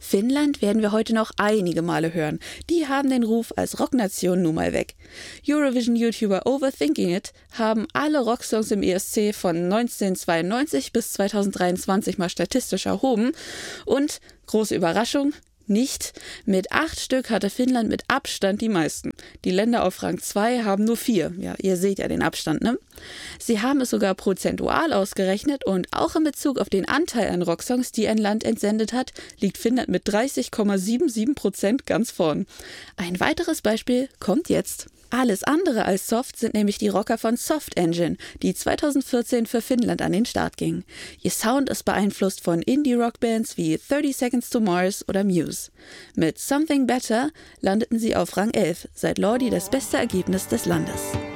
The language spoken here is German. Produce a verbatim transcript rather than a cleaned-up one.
Finnland werden wir heute noch einige Male hören. Die haben den Ruf als Rocknation nun mal weg. Eurovision-YouTuber Overthinking It haben alle Rocksongs im E S C von neunzehnhundertzweiundneunzig bis zweitausenddreiundzwanzig mal statistisch erhoben und, große Überraschung, nicht. Mit acht Stück hatte Finnland mit Abstand die meisten. Die Länder auf Rang zwei haben nur vier. Ja, ihr seht ja den Abstand, ne? Sie haben es sogar prozentual ausgerechnet und auch in Bezug auf den Anteil an Rocksongs, die ein Land entsendet hat, liegt Finnland mit dreißig Komma siebenundsiebzig Prozent ganz vorn. Ein weiteres Beispiel kommt jetzt. Alles andere als soft sind nämlich die Rocker von Soft Engine, die zweitausendvierzehn für Finnland an den Start gingen. Ihr Sound ist beeinflusst von Indie-Rock-Bands wie thirty Seconds to Mars oder Muse. Mit Something Better landeten sie auf Rang elf, seit Lordi das beste Ergebnis des Landes.